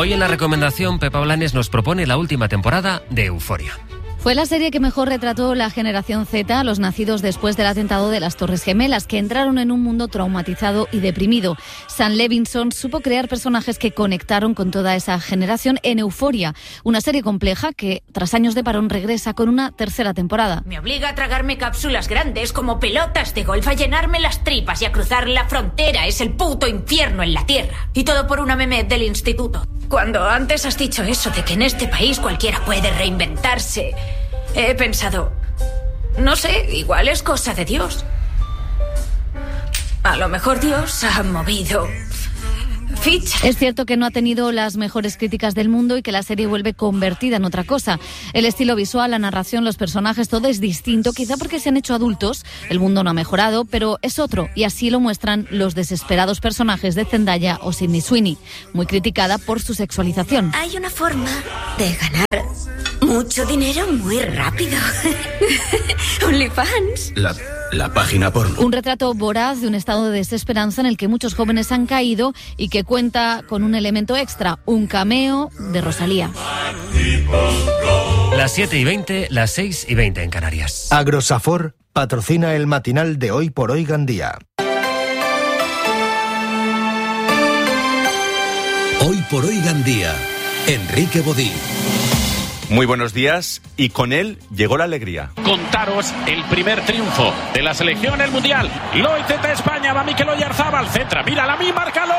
Hoy en la recomendación, Pepa Blanes nos propone la última temporada de Euforia. Fue la serie que mejor retrató la generación Z, los nacidos después del atentado de las Torres Gemelas, que entraron en un mundo traumatizado y deprimido. Sam Levinson supo crear personajes que conectaron con toda esa generación en Euforia, una serie compleja que, tras años de parón, regresa con una tercera temporada. Me obliga a tragarme cápsulas grandes como pelotas de golf, a llenarme las tripas y a cruzar la frontera. Es el puto infierno en la tierra. Y todo por una meme del instituto. Cuando antes has dicho eso de que en este país cualquiera puede reinventarse, he pensado, no sé, igual es cosa de Dios. A lo mejor Dios ha movido ficha. Es cierto que no ha tenido las mejores críticas del mundo y que la serie vuelve convertida en otra cosa. El estilo visual, la narración, los personajes, todo es distinto, quizá porque se han hecho adultos. El mundo no ha mejorado, pero es otro, y así lo muestran los desesperados personajes de Zendaya o Sydney Sweeney, muy criticada por su sexualización. Hay una forma de ganar mucho dinero muy rápido. OnlyFans. La página porno. Un retrato voraz de un estado de desesperanza en el que muchos jóvenes han caído y que cuenta con un elemento extra, un cameo de Rosalía. Las 7:20, las 6:20 en Canarias. Agrosafor patrocina el matinal de Hoy por Hoy Gandía. Hoy por Hoy Gandía. Enrique Bodí. Muy buenos días, y con él llegó la alegría. Contaros el primer triunfo de la selección en el Mundial. Lo intenta España, va Mikel Oyarzabal, centra, mira la mi, márcalo.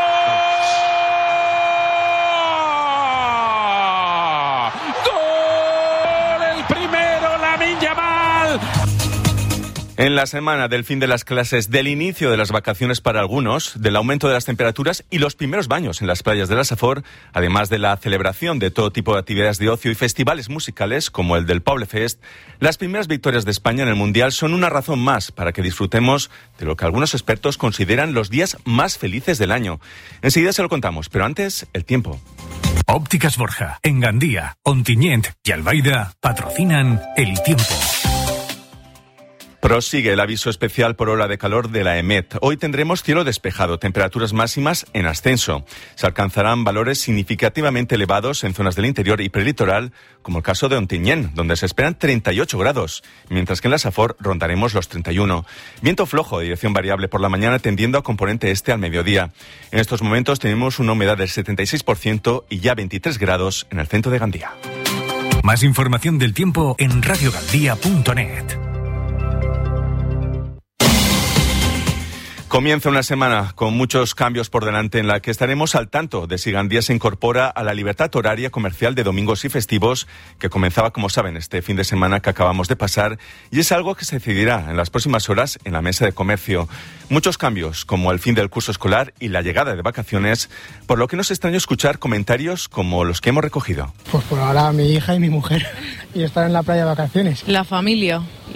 ¡Gol! El primero, Lamine Yamal. En la semana del fin de las clases, del inicio de las vacaciones para algunos, del aumento de las temperaturas y los primeros baños en las playas de la Safor, además de la celebración de todo tipo de actividades de ocio y festivales musicales como el del Poble Fest, las primeras victorias de España en el Mundial son una razón más para que disfrutemos de lo que algunos expertos consideran los días más felices del año. Enseguida se lo contamos, pero antes, el tiempo. Ópticas Borja, en Gandía, Ontinyent y Albaida patrocinan el tiempo. Prosigue el aviso especial por ola de calor de la EMET. Hoy tendremos cielo despejado, temperaturas máximas en ascenso. Se alcanzarán valores significativamente elevados en zonas del interior y prelitoral, como el caso de Ontinyent, donde se esperan 38 grados, mientras que en la Safor rondaremos los 31. Viento flojo de dirección variable por la mañana, tendiendo a componente este al mediodía. En estos momentos tenemos una humedad del 76% y ya 23 grados en el centro de Gandía. Más información del tiempo en radiogandía.net. Comienza una semana con muchos cambios por delante en la que estaremos al tanto de si Gandía se incorpora a la libertad horaria comercial de domingos y festivos que comenzaba, como saben, este fin de semana que acabamos de pasar, y es algo que se decidirá en las próximas horas en la mesa de comercio. Muchos cambios, como el fin del curso escolar y la llegada de vacaciones, por lo que no es extraño escuchar comentarios como los que hemos recogido. Pues por ahora mi hija y mi mujer, y estar en la playa de vacaciones. La familia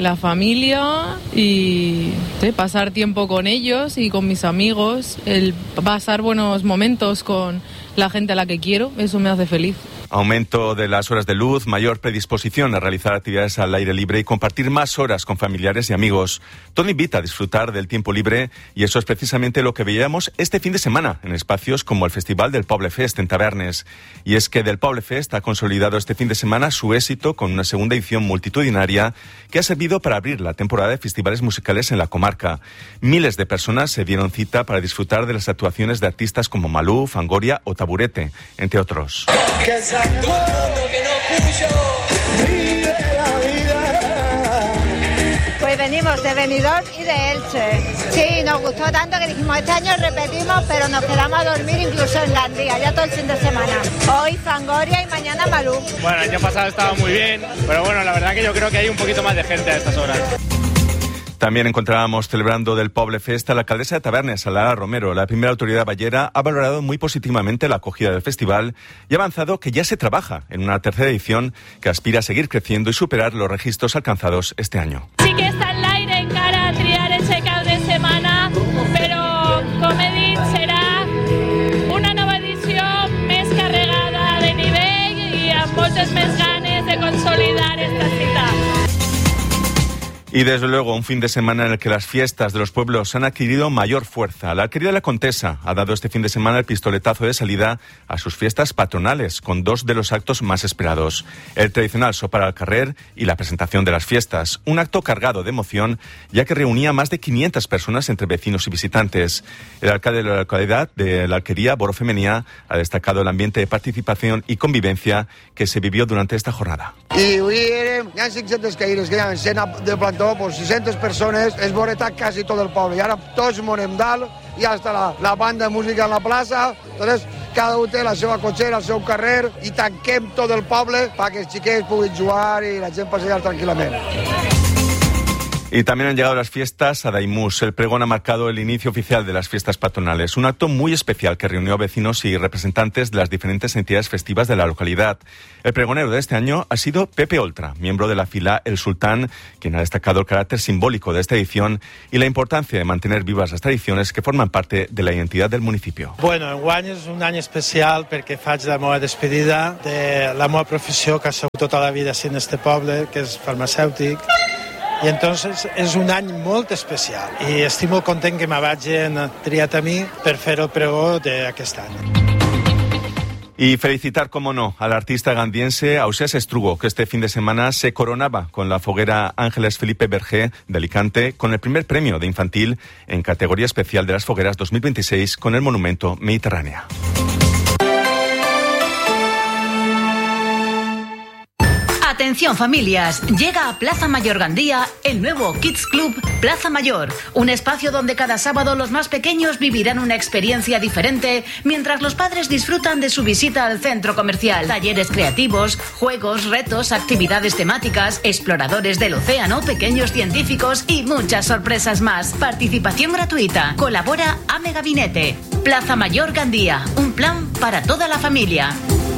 y pasar tiempo con ellos y con mis amigos, el pasar buenos momentos con la gente a la que quiero, eso me hace feliz. Aumento de las horas de luz, mayor predisposición a realizar actividades al aire libre y compartir más horas con familiares y amigos. Todo invita a disfrutar del tiempo libre, y eso es precisamente lo que veíamos este fin de semana en espacios como el Festival del Poble Fest en Tavernes. Y es que del Poble Fest ha consolidado este fin de semana su éxito con una segunda edición multitudinaria que ha servido para abrir la temporada de festivales musicales en la comarca. Miles de personas se dieron cita para disfrutar de las actuaciones de artistas como Malú, Fangoria o Taburete, entre otros. Pues venimos de Benidorm y de Elche. Sí, nos gustó tanto que dijimos, este año repetimos, pero nos quedamos a dormir incluso en Gandía, ya todo el fin de semana. Hoy Fangoria y mañana Malú. Bueno, el año pasado estaba muy bien, pero bueno, la verdad que yo creo que hay un poquito más de gente a estas horas. También encontrábamos celebrando del Poble Fest a la alcaldesa de Tavernes, a Lara Romero. La primera autoridad ballera ha valorado muy positivamente la acogida del festival y ha avanzado que ya se trabaja en una tercera edición que aspira a seguir creciendo y superar los registros alcanzados este año. Sí que està en l'aire encara triar ese cap de setmana, però, com he dit, serà una nova edició més carregada de nivell i amb moltes més ganes de consolidar esta cita. Y desde luego un fin de semana en el que las fiestas de los pueblos han adquirido mayor fuerza. La alquería de la Contesa ha dado este fin de semana el pistoletazo de salida a sus fiestas patronales, con dos de los actos más esperados. El tradicional sopar al carrer y la presentación de las fiestas. Un acto cargado de emoción, ya que reunía a más de 500 personas entre vecinos y visitantes. El alcalde de la localidad de la alquería, Boro Femenia, ha destacado el ambiente de participación y convivencia que se vivió durante esta jornada. I avui hi ha 500 caires, que hi ha 100 de plantó, pues 600 persones, es voreta quasi tot el poble. I ara tots monem dalt, ja està la banda de música en la plaça, entonces cada un té la seva cotxera, el seu carrer, i tanquem tot el poble perquè els xiquets puguin jugar i la gent passejar tranquil·lament. Y también han llegado las fiestas a Daimús. El pregón ha marcado el inicio oficial de las fiestas patronales. Un acto muy especial que reunió a vecinos y representantes de las diferentes entidades festivas de la localidad. El pregonero de este año ha sido Pepe Oltra, miembro de la fila El Sultán, quien ha destacado el carácter simbólico de esta edición y la importancia de mantener vivas las tradiciones que forman parte de la identidad del municipio. Bueno, enguany és un any especial perquè faig la meva despedida de la meva professió que ha sigut tota la vida en este poble, que és farmacèutic. I entonces és un any molt especial i estic molt content que m'hagin triat a mi per fer el pregó d'aquest any. Y felicitar, como no, al artista gandiense Ausiàs Estrugo, que este fin de semana se coronaba con la foguera Ángeles Felipe Bergé de Alicante con el primer premio de infantil en categoría especial de las fogueras 2026 con el monumento Mediterránea. Atención familias, llega a Plaza Mayor Gandía el nuevo Kids Club Plaza Mayor, un espacio donde cada sábado los más pequeños vivirán una experiencia diferente mientras los padres disfrutan de su visita al centro comercial. Talleres creativos, juegos, retos, actividades temáticas, exploradores del océano, pequeños científicos y muchas sorpresas más. Participación gratuita. Colabora AME Gabinete. Plaza Mayor Gandía, un plan para toda la familia.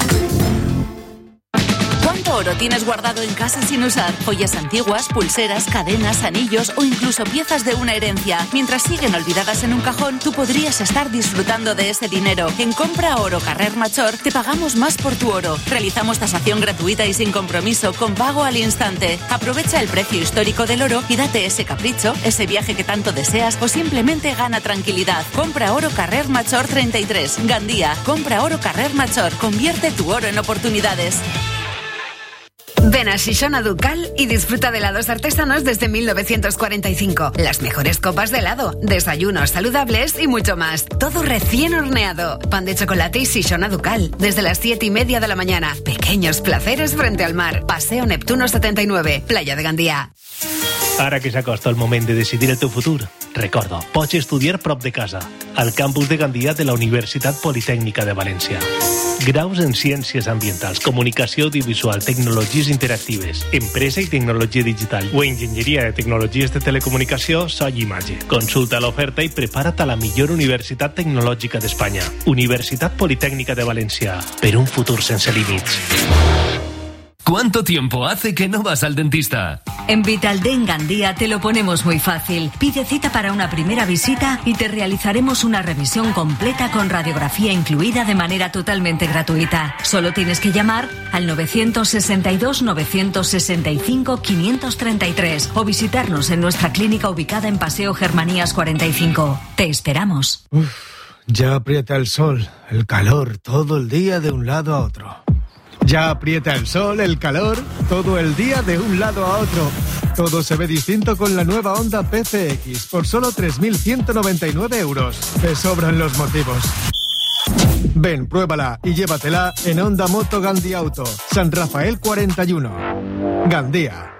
¿Cuánto oro tienes guardado en casa sin usar? Joyas antiguas, pulseras, cadenas, anillos o incluso piezas de una herencia. Mientras siguen olvidadas en un cajón, tú podrías estar disfrutando de ese dinero. En Compra Oro Carrer Major te pagamos más por tu oro. Realizamos tasación gratuita y sin compromiso, con pago al instante. Aprovecha el precio histórico del oro y date ese capricho, ese viaje que tanto deseas o simplemente gana tranquilidad. Compra Oro Carrer Major 33, Gandía. Compra Oro Carrer Major. Convierte tu oro en oportunidades. Ven a Xixona Ducal y disfruta de helados artesanos desde 1945. Las mejores copas de helado, desayunos saludables y mucho más. Todo recién horneado. Pan de chocolate y Xixona Ducal. Desde las 7:30 de la mañana. Pequeños placeres frente al mar. Paseo Neptuno 79, Playa de Gandía. Ara que s'acosta el moment de decidir el teu futur, recorda, pots estudiar prop de casa, al campus de Gandia de la Universitat Politècnica de València. Graus en Ciències Ambientals, Comunicació Audiovisual, Tecnologies Interactives, Empresa i Tecnologia Digital o Enginyeria de Tecnologies de Telecomunicació, so i imatge. Consulta l'oferta i prepara't a la millor universitat tecnològica d'Espanya. Universitat Politècnica de València, per un futur sense límits. ¿Cuánto tiempo hace que no vas al dentista? En Vitaldent Gandía te lo ponemos muy fácil. Pide cita para una primera visita y te realizaremos una revisión completa con radiografía incluida de manera totalmente gratuita. Solo tienes que llamar al 962 965 533 o visitarnos en nuestra clínica ubicada en Paseo Germanías 45. Te esperamos. Ya aprieta el sol, el calor, todo el día de un lado a otro. Ya aprieta el sol, el calor, todo el día de un lado a otro. Todo se ve distinto con la nueva Honda PCX por solo 3.199 euros. Te sobran los motivos. Ven, pruébala y llévatela en Honda Moto Gandía Auto, San Rafael 41. Gandía.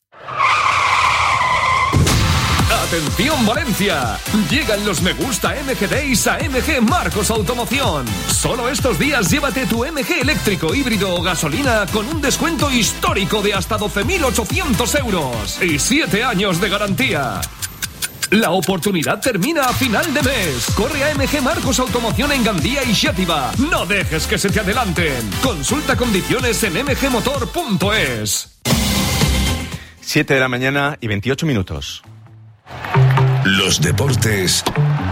¡Atención Valencia! Llegan los Me Gusta MG Days a MG Marcos Automoción. Solo estos días llévate tu MG eléctrico, híbrido o gasolina con un descuento histórico de hasta 12.800 euros y 7 años de garantía. La oportunidad termina a final de mes. Corre a MG Marcos Automoción en Gandía y Xàtiva. No dejes que se te adelanten. Consulta condiciones en mgmotor.es. 7 de la mañana y 28 minutos. Los deportes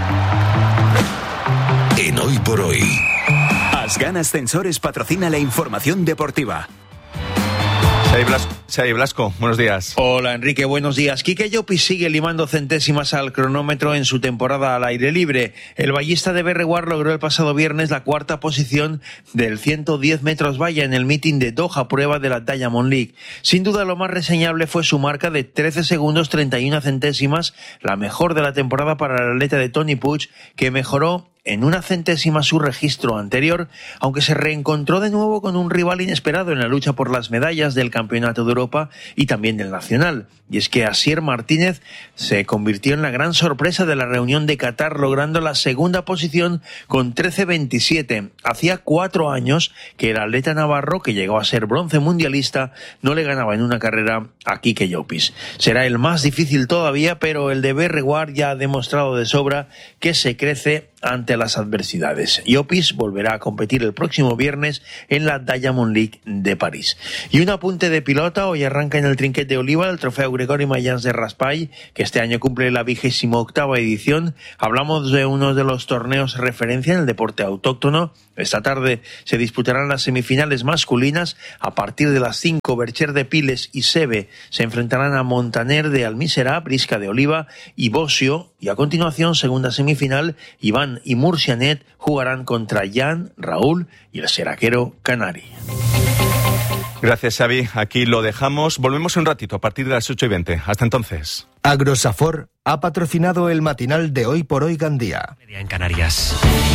en Hoy por Hoy. Asgan Ascensores patrocina la información deportiva. Xavi Blasco, buenos días. Hola Enrique, buenos días. Quique Llopis sigue limando centésimas al cronómetro en su temporada al aire libre. El vallista de Berreguar logró el pasado viernes la cuarta posición del 110 metros valla en el meeting de Doha, prueba de la Diamond League. Sin duda lo más reseñable fue su marca de 13 segundos 31 centésimas, la mejor de la temporada para el atleta de Tony Puig, que mejoró en una centésima su registro anterior, aunque se reencontró de nuevo con un rival inesperado en la lucha por las medallas del Campeonato de Europa y también del Nacional. Y es que Asier Martínez se convirtió en la gran sorpresa de la reunión de Qatar, logrando la segunda posición con 13.27. Hacía 4 años que el atleta navarro, que llegó a ser bronce mundialista, no le ganaba en una carrera a Quique Llopis. Será el más difícil todavía, pero el de Berreguar ya ha demostrado de sobra que se crece ante las adversidades. Llopis volverá a competir el próximo viernes en la Diamond League de París. Y un apunte de pilota: hoy arranca en el Trinquet de Oliva el trofeo Gregori Mayans de Raspall, que este año cumple la 28ª edición. Hablamos de uno de los torneos referencia en el deporte autóctono. Esta tarde se disputarán las semifinales masculinas. A partir de las 5, Bercher de Piles y Sebe se enfrentarán a Montaner de Almísera, Brisca de Oliva y Bosio. Y a continuación, segunda semifinal, Iván y Murcianet jugarán contra Jan, Raúl y el seraquero Canari. Gracias, Xavi. Aquí lo dejamos. Volvemos un ratito a partir de las 8:20. Hasta entonces. Agrosafor ha patrocinado el matinal de Hoy por Hoy Gandía. En Canarias.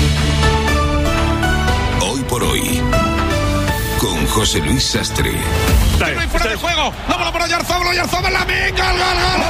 Hoy por Hoy, con José Luis Sastre. Fuera de juego, la bola para Oyarzabal, la meca, ¡gol!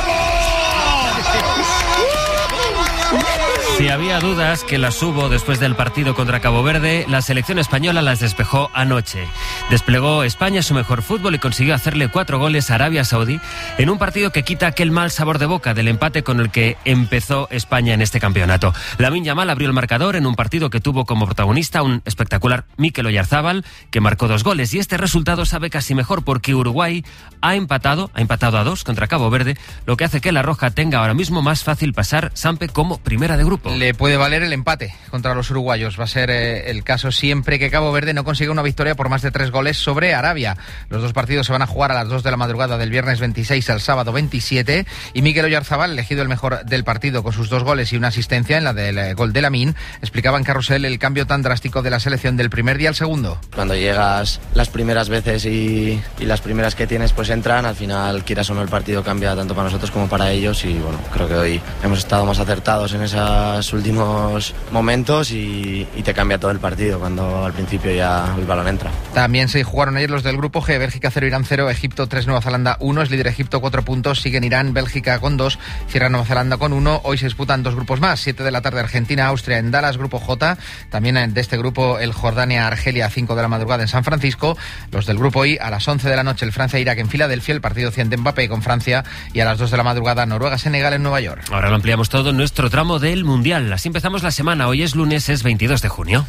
Si había dudas, que las hubo después del partido contra Cabo Verde, la selección española las despejó anoche. Desplegó España su mejor fútbol y consiguió hacerle 4 goles a Arabia Saudí en un partido que quita aquel mal sabor de boca del empate con el que empezó España en este campeonato. Lamine Yamal abrió el marcador en un partido que tuvo como protagonista un espectacular Mikel Oyarzabal, que marcó 2 goles. Y este resultado sabe casi mejor porque Uruguay ha empatado a 2 contra Cabo Verde, lo que hace que la Roja tenga ahora mismo más fácil pasar Sampe como primera de grupo. Le puede valer el empate contra los uruguayos. Va a ser el caso siempre que Cabo Verde no consiga una victoria por más de 3 goles sobre Arabia. Los 2 partidos se van a jugar a las 2 de la madrugada del viernes 26 al sábado 27. Y Mikel Oyarzabal, elegido el mejor del partido con sus 2 goles y una asistencia en la del gol de Lamine, explicaba en Carrusel el cambio tan drástico de la selección del primer día al segundo. Cuando llegas las primeras veces y las primeras que tienes pues entran, al final, quieras o no, el partido cambia tanto para nosotros como para ellos. Y bueno, creo que hoy hemos estado más acertados en esos últimos momentos y te cambia todo el partido cuando al principio ya el balón entra. También se jugaron ayer los del grupo G: Bélgica 0, Irán 0, Egipto 3, Nueva Zelanda 1. Es líder Egipto, 4 puntos, siguen Irán, Bélgica con 2, cierra Nueva Zelanda con 1. Hoy se disputan 2 grupos más: 7 de la tarde Argentina, Austria en Dallas, grupo J. También de este grupo el Jordania, Argelia, 5 de la madrugada en San Francisco. Los del grupo I, a las 11 de la noche el Francia, Irak en Filadelfia, el partido 100 de Mbappé con Francia, y a las 2 de la madrugada Noruega, Senegal en Nueva York. Ahora lo ampliamos todo en nuestro tramo del Mundial. Así empezamos la semana. Hoy es lunes, es 22 de junio.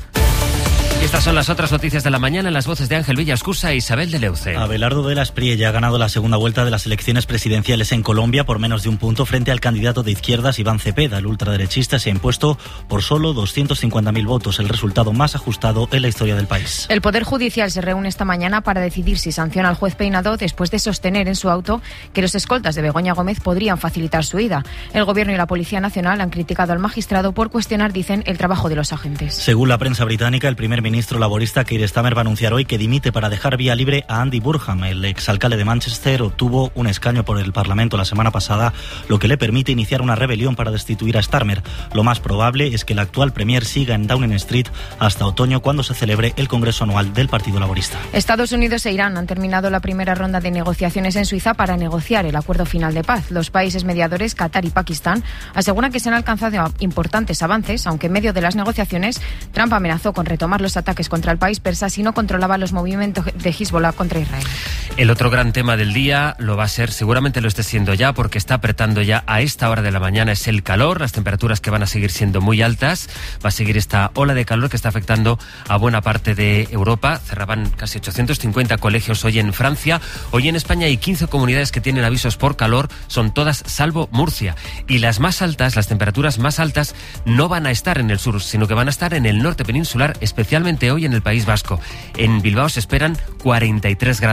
Y estas son las otras noticias de la mañana en las voces de Ángel Villascusa e Isabel de Leuce. Abelardo de la Espriella ha ganado la segunda vuelta de las elecciones presidenciales en Colombia por menos de un punto frente al candidato de izquierdas Iván Cepeda. El ultraderechista se ha impuesto por solo 250.000 votos, el resultado más ajustado en la historia del país. El Poder Judicial se reúne esta mañana para decidir si sanciona al juez Peinado después de sostener en su auto que los escoltas de Begoña Gómez podrían facilitar su ida. El Gobierno y la Policía Nacional han criticado al magistrado por cuestionar, dicen, el trabajo de los agentes. Según la prensa británica, el primer ministro laborista Keir Starmer va a anunciar hoy que dimite para dejar vía libre a Andy Burnham. El exalcalde de Manchester obtuvo un escaño por el Parlamento la semana pasada, lo que le permite iniciar una rebelión para destituir a Starmer. Lo más probable es que el actual premier siga en Downing Street hasta otoño, cuando se celebre el Congreso Anual del Partido Laborista. Estados Unidos e Irán han terminado la primera ronda de negociaciones en Suiza para negociar el acuerdo final de paz. Los países mediadores, Qatar y Pakistán, aseguran que se han alcanzado importantes avances, aunque en medio de las negociaciones Trump amenazó con retomar los ataques contra el país persa si no controlaba los movimientos de Hezbollah contra Israel. El otro gran tema del día lo va a ser, seguramente lo esté siendo ya, porque está apretando ya a esta hora de la mañana, es el calor, las temperaturas que van a seguir siendo muy altas. Va a seguir esta ola de calor que está afectando a buena parte de Europa. Cerraban casi 850 colegios hoy en Francia. Hoy en España hay 15 comunidades que tienen avisos por calor, son todas salvo Murcia. Y las más altas, las temperaturas más altas, no van a estar en el sur, sino que van a estar en el norte peninsular, especialmente hoy en el País Vasco. En Bilbao se esperan 43 grados.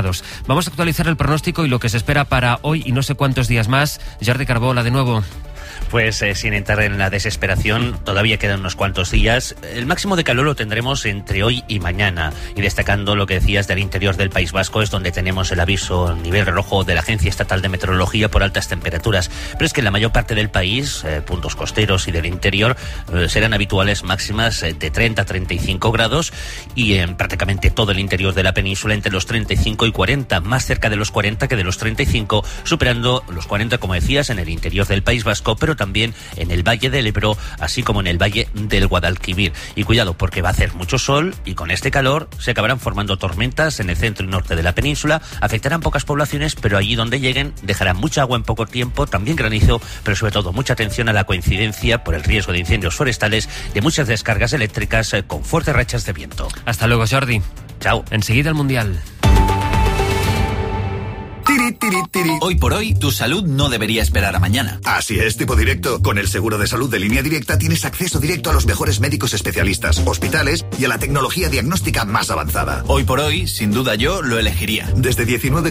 Vamos a actualizar el pronóstico y lo que se espera para hoy y no sé cuántos días más. Jordi Carbola, de nuevo. Pues sin entrar en la desesperación, todavía quedan unos cuantos días. El máximo de calor lo tendremos entre hoy y mañana. Y destacando lo que decías del interior del País Vasco, es donde tenemos el aviso nivel rojo de la Agencia Estatal de Meteorología por altas temperaturas. Pero es que en la mayor parte del país, puntos costeros y del interior, serán habituales máximas de 30 a 35 grados y en prácticamente todo el interior de la península entre los 35 y 40, más cerca de los 40 que de los 35, superando los 40, como decías, en el interior del País Vasco, pero también en el Valle del Ebro, así como en el Valle del Guadalquivir. Y cuidado, porque va a hacer mucho sol y con este calor se acabarán formando tormentas en el centro y norte de la península, afectarán pocas poblaciones, pero allí donde lleguen dejarán mucha agua en poco tiempo, también granizo, pero sobre todo mucha atención a la coincidencia por el riesgo de incendios forestales, de muchas descargas eléctricas con fuertes rachas de viento. Hasta luego, Jordi. Chao. Enseguida el Mundial. Hoy por hoy, tu salud no debería esperar a mañana. Así es, Tipo Directo. Con el seguro de salud de Línea Directa tienes acceso directo a los mejores médicos especialistas, hospitales y a la tecnología diagnóstica más avanzada. Hoy por hoy, sin duda yo lo elegiría. Desde 19